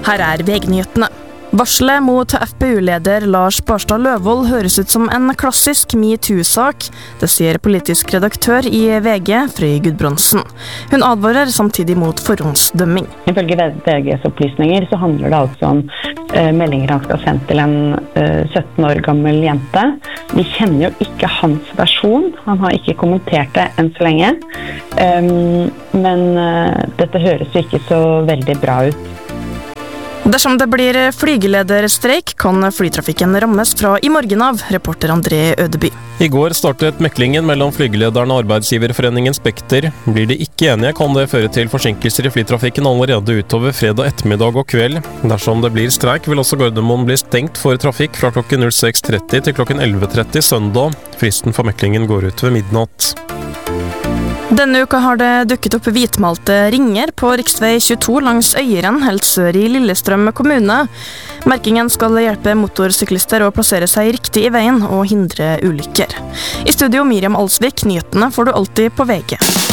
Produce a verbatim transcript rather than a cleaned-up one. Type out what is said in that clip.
Her er VG-nyhetene. Varselet mot F P U-leder Lars Barstad Løvold høres ut som en klassisk MeToo-sak. Det sier politisk redaktør i VG, Frøy Gudbrandsen. Hun advarer samtidig mot forhåndsdømming. Ifølge VGs opplysninger så handler det altså om uh, meldinger han skal ha sendt til en uh, sytten år gammel jente. Vi kjenner jo ikke hans versjon. Han har ikke kommentert det enn så lenge. Um, men uh, dette høres jo ikke så veldig bra ut. Dersom det blir flygelederstreik, kan flytrafikken rammes fra i morgen av, reporter André Ødeby. I går startet meklingen mellom flygelederen og arbeidsgiverforeningen Spekter. Blir de ikke enige, kan det føre til forsinkelser i flytrafikken allerede utover fredag ettermiddag og kveld. Dersom det blir streik, vil også Gardermoen bli stengt for trafikk fra klokken seks tretti til klokken elleve tretti søndag. Fristen for meklingen går ut ved midnatt. Denne uka har det dukket opp hvitmalte ringer på riksvei tjueto langs Øyeren, helt sør i Lillestrøm kommune. Merkingen skal hjelpe motorsyklister å plassere seg riktig i veien og hindre ulykker. I studio Miriam Alsvik, nyhetene får du alltid på VG.